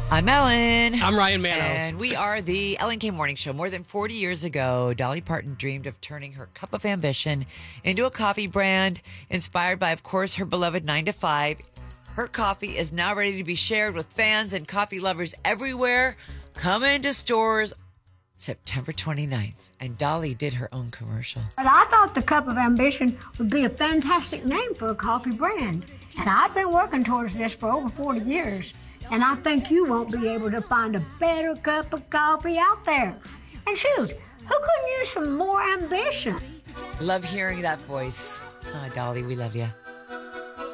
I'm Ellen. I'm Ryan Mano. And we are the Ellen K Morning Show. More than 40 years ago, Dolly Parton dreamed of turning her cup of ambition into a coffee brand inspired by, of course, her beloved 9 to 5. Her coffee is now ready to be shared with fans and coffee lovers everywhere. Come into stores September 29th. And Dolly did her own commercial. But I thought the Cup of Ambition would be a fantastic name for a coffee brand. And I've been working towards this for over 40 years. And I think you won't be able to find a better cup of coffee out there. And shoot, who couldn't use some more ambition? Love hearing that voice. Dolly, we love you.